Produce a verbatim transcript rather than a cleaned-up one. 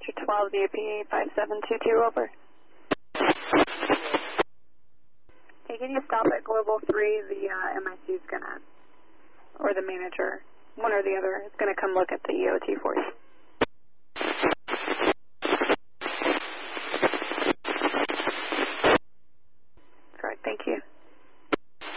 Roger twelve, D P five seven two two, over. Hey, can you stop at Global three? The uh, M I C is going to, or the manager, one or the other, is going to come look at the E O T for you.